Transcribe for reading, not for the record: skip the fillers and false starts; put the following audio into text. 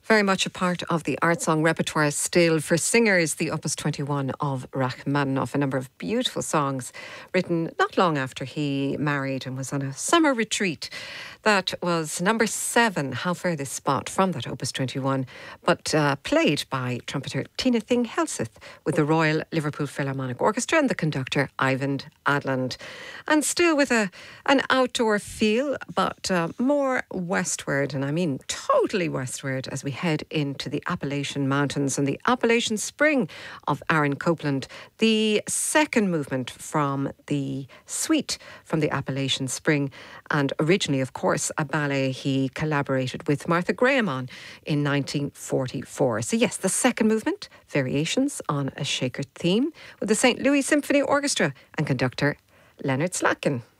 Very much a part of the art song repertoire still for singers, the Opus 21 of Rachmaninoff. A number of beautiful songs written not long after he married and was on a summer retreat. That was number 7, How Far This Spot, from that Opus 21, but played by trumpeter Tina Thing Helseth with the Royal Liverpool Philharmonic Orchestra and the conductor Ivan Adland. And still with an outdoor feel, but more westward, and I mean totally westward, as we head into the Appalachian Mountains and the Appalachian Spring of Aaron Copland, the second movement from the suite from the Appalachian Spring, and originally, of course, a ballet he collaborated with Martha Graham on in 1944. So yes, the second movement, Variations on a Shaker theme, with the St. Louis Symphony Orchestra and conductor Leonard Slatkin.